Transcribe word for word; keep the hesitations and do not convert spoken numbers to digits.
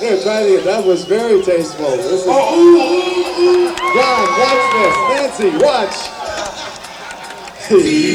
Here, try it again. That was very tasteful. This is... John, watch this. Nancy, watch.